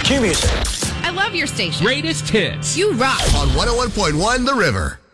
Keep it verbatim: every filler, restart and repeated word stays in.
Q music. I love your station. Greatest hits. You rock. On one oh one point one The River.